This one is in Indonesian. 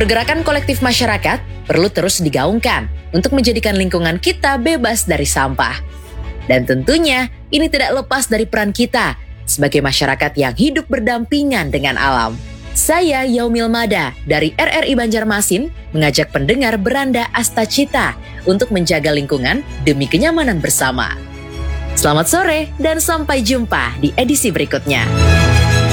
Pergerakan kolektif masyarakat perlu terus digaungkan untuk menjadikan lingkungan kita bebas dari sampah. Dan tentunya ini tidak lepas dari peran kita sebagai masyarakat yang hidup berdampingan dengan alam. Saya Yaumil Mada dari RRI Banjarmasin mengajak pendengar beranda Astacita untuk menjaga lingkungan demi kenyamanan bersama. Selamat sore dan sampai jumpa di edisi berikutnya.